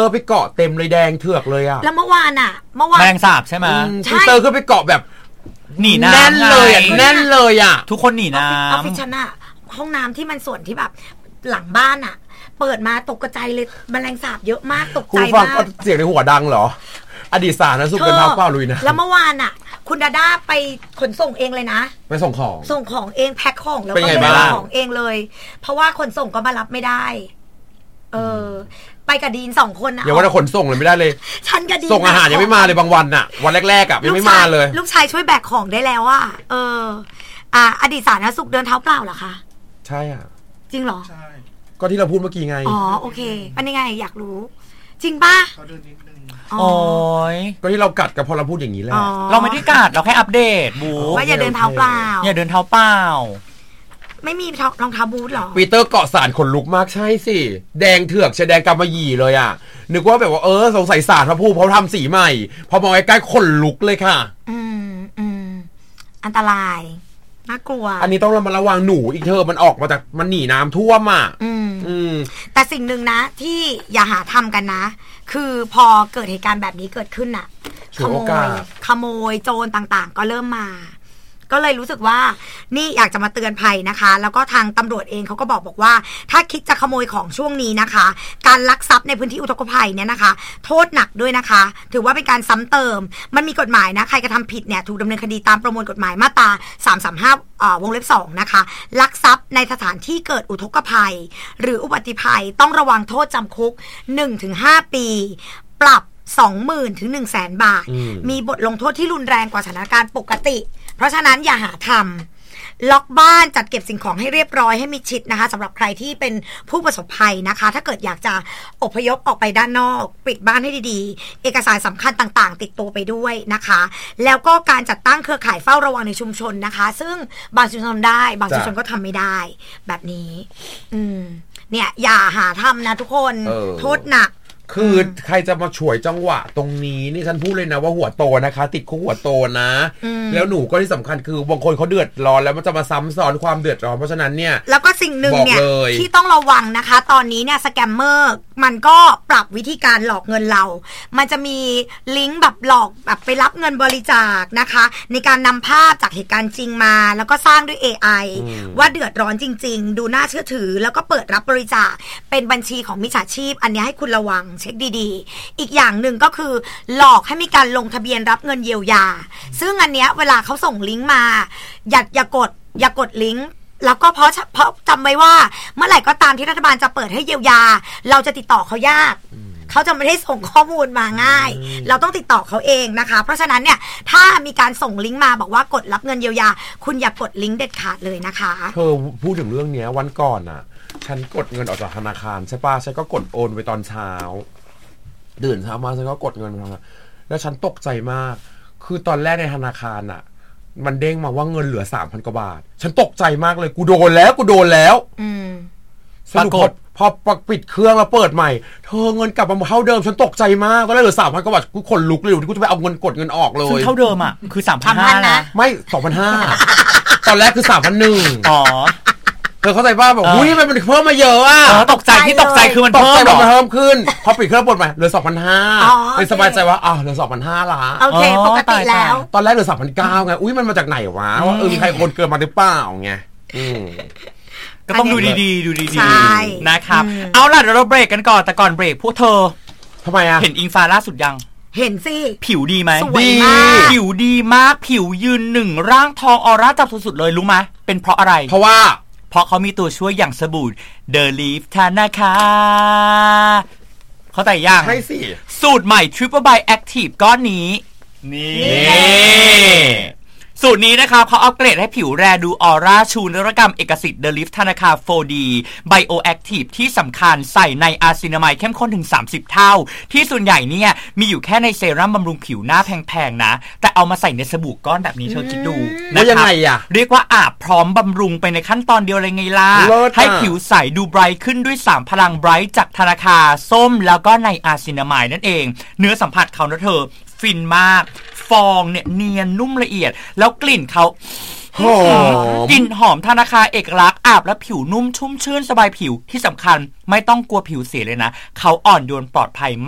ร์ไปเกาะเต็มเลยแดงเถือกเลยอะแล้วเมื่อวานแมลงสาบใช่ไหมปีเตอร์ก็ไปเกาะแบบหนีน้ำแน่นเลยอะแน่นเลยอะทุกคนหนีน้ำออฟฟิศฉันอะห้องน้ำที่มันส่วนที่แบบหลังบ้านอะเปิดมาตกกระจายเลยแมลงสาบเยอะมากตกใจมากเสียงในหัวดังเหรออดีตสาธารณสุขเป็นเท้าเปล่าลุยนะแล้วเมื่อวานอะคุณดาด้าไปขนส่งเองเลยนะไปส่งของเองแพ็คของแล้วก็ไปรับของเองเลยเพราะว่าขนส่งก็มารับไม่ได้ไปกับดีน2คนอย่าว่าแต่ขนส่งเลยไม่ได้เลยฉันกับดีนส่งอาหารยังไม่มาเลยบางวันน่ะวันแรกๆยังไม่มาเลยลูกชายช่วยแบกของได้แล้วอดีตสาธารณสุขเดินเท้าเปล่าเหรอคะใช่อ่ะจริงเหรอใช่ก็ที่เราพูดเมื่อกี้ไงอ๋อโอเคอันนี้ไงอยากรู้จริงป่ะเขาเดินนิดนึงโอ้ยก็ที่เรากัดกับพอเราพูดอย่างนี้แหละเราไม่ได้กัดเราแค่อัปเดตบูว่าอย่าเดินเท้าเปล่าอย่าเดินเท้าเปล่าไม่มีรองเท้าบูทหรอปีเตอร์เกาะสารขนลุกมากใช่สิแดงเถือกใช่แดงกำมะหยี่เลยอ่ะนึกว่าแบบว่าสงสัยสารพระภูมิเขาทำสีใหม่พอมองใกล้ๆขนลุกเลยค่ะอันตรายน่ากลัวอันนี้ต้องระวังหนูอีกเธอมันออกมาจากมันหนีน้ำท่วมอ่ะแต่สิ่งหนึ่งนะที่อย่าหาทำกันนะคือพอเกิดเหตุการณ์แบบนี้เกิดขึ้นน่ะขโมยโจรต่างๆก็เริ่มมาก็เลยรู้สึกว่านี่อยากจะมาเตือนภัยนะคะแล้วก็ทางตำรวจเองเขาก็บอกว่าถ้าคิดจะขโมยของช่วงนี้นะคะการลักทรัพย์ในพื้นที่อุทกภัยเนี่ยนะคะโทษหนักด้วยนะคะถือว่าเป็นการซ้ำเติมมันมีกฎหมายนะใครกระทำผิดเนี่ยถูกดำเนินคดีตามประมวลกฎหมายมาตรา335วงเล็บ2นะคะลักทรัพย์ในสถานที่เกิดอุทกภัยหรืออุบัติภัยต้องระวังโทษจำคุก 1-5 ปีปรับ 20,000 ถึง 100,000 บาทมีบทลงโทษที่รุนแรงกว่าสถานการณ์ปกติเพราะฉะนั้นอย่าหาทำล็อกบ้านจัดเก็บสิ่งของให้เรียบร้อยให้มิดชิดนะคะสำหรับใครที่เป็นผู้ประสบภัยนะคะถ้าเกิดอยากจะอพยพออกไปด้านนอกปิดบ้านให้ดีๆเอกสารสำคัญต่างๆติดตัวไปด้วยนะคะแล้วก็การจัดตั้งเครือข่ายเฝ้าระวังในชุมชนนะคะซึ่งบางชุมชนได้บางชุมชนก็ทำไม่ได้แบบนี้เนี่ยอย่าหาทำนะทุกคนโทษหนักคือใครจะมาฉวยจังหวะตรงนี้นี่ฉันพูดเลยนะว่าหัวโตนะคะติดคุกหัวโตนะแล้วหนูก็ที่สำคัญคือบางคนเขาเดือดร้อนแล้วมันจะมาซ้ำซ้อนความเดือดร้อนเพราะฉะนั้นเนี่ยแล้วก็สิ่งหนึ่งเนี่ยที่ต้องระวังนะคะตอนนี้เนี่ยสแกมเมอร์มันก็ปรับวิธีการหลอกเงินเรามันจะมีลิงก์แบบหลอกแบบไปรับเงินบริจาคนะคะในการนำภาพจากเหตุการณ์จริงมาแล้วก็สร้างด้วย AI ว่าเดือดร้อนจริงๆดูน่าเชื่อถือแล้วก็เปิดรับบริจาคเป็นบัญชีของมิจฉาชีพอันนี้ให้คุณระวังเช็คดีๆอีกอย่างหนึ่งก็คือหลอกให้มีการลงทะเบียนรับเงินเยียวยาซึ่งอันเนี้ยเวลาเขาส่งลิงก์มาอย่ากดลิงก์แล้วก็เพราะจำไว้ว่าเมื่อไหร่ก็ตามที่รัฐบาลจะเปิดให้เยียวยาเราจะติดต่อเขายากเขาจะไม่ได้ส่งข้อมูลมาง่ายเราต้องติดต่อเขาเองนะคะเพราะฉะนั้นเนี่ยถ้ามีการส่งลิงก์มาบอกว่ากดรับเงินเยียวยาคุณอย่ากดลิงก์เด็ดขาดเลยนะคะเธอพูดถึงเรื่องนี้วันก่อนอ่ะฉันกดเงินออกจากธนาคารใช่ป่ะฉันก็กดโอนไปตอนเช้าตื่นเช้ามาฉันก็กดเงินมาแล้วฉันตกใจมากคือตอนแรกในธนาคารอ่ะมันเด้งมาว่าเงินเหลือ 3,000 กว่าบาทฉันตกใจมากเลยกูโดนแล้วสรุปพอปิดเครื่องแล้วเปิดใหม่เธอเงินกลับมาเท่าเดิมฉันตกใจมากตอนแรกเหลือ 3,000 กว่าบาทกูขนลุกเลยกูจะไปเอาเงินกดเงินออกเลยซึ่งเท่าเดิมอ่ะคือ 3,500 นะไม่ 2,500 ตอนแรกคือ 3,100 อ๋อเธอเข้าใจป่ะบอกอุ้ยมันเพิ่มมาเยอะอ่ะตกใจที่ตกใจคือมันเพิ่มขึ้นพอปิดเครื่องบดใหม่เหลือ 2,500 เป็นสบายใจว่าเหลือ 2,500 ละโอเคปกติแล้วตอนแรกเหลือ 3,900 ไงอุ้ยมันมาจากไหนวะว่ามีใครคนเกินมาหรือเปล่าไงก็ต้องดูดีๆนะครับเอาล่ะเดี๋ยวเราเบรกกันก่อนแต่ก่อนเบรกพวกเธอทำไมอ่ะเห็นอิงฟ้าล่าสุดยังเห็นสิผิวดีไหมดีผิวดีมากผิวยืน1ร่างทองออร่าจับสุดๆเลยรู้ไหมเป็นเพราะอะไรเพราะเขามีตัวช่วยอย่างสบู่ The Leaf ธนาคาเขาแต่ย่างใช่สิสูตรใหม่ Triple By Active ก้อนนี้นี่สูตรนี้นะครับเขาอัปเกรดให้ผิวแรดูออร่าชูนวัตกรรมเอกสิทธิ์ The Lift ธนาคา 4D Bioactive ที่สำคัญใส่ในอาซินามายเข้มข้นถึง30เท่าที่ส่วนใหญ่เนี่ยมีอยู่แค่ในเซรั่มบำรุงผิวหน้าแพงๆนะแต่เอามาใส่ในสบู่ก้อนแบบนี้เธอคิดดูนะครับเรียกว่าอาบพร้อมบำรุงไปในขั้นตอนเดียวเลยไงล่ะให้ผิวใสดูไบรท์ขึ้นด้วย3พลังไบรท์จากธนาคาส้มแล้วก็ในอาซินามายนั่นเองเนื้อสัมผัสเขานะเธอฟินมากฟองเนี่ยเนียนนุ่มละเอียดแล้วกลิ่นเขากลิ่นหอมธนาคารเอกลักษณ์อาบแล้วผิวนุ่มชุ่มชื่นสบายผิวที่สำคัญไม่ต้องกลัวผิวเสียเลยนะเขาอ่อนโยนปลอดภัย